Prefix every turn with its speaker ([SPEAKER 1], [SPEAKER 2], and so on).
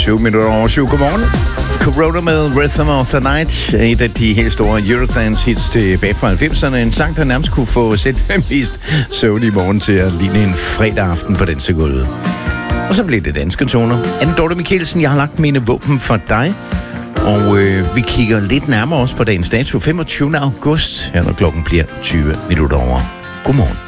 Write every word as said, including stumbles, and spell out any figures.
[SPEAKER 1] syv minutter over syv. Godmorgen. Corona med Rhythm of the Night. Et af de helt store Eurodance-hits tilbage fra halvfemserne. En sang, der nærmest kunne få selv den mest søvnige morgen til at ligne en fredag aften på den gulvet. Og så blev det danske toner. Anne Dorte Mikkelsen, jeg har lagt mine våben for dig. Og øh, vi kigger lidt nærmere også på dagens dato. femogtyvende august, her når klokken bliver tyve minutter over. Godmorgen.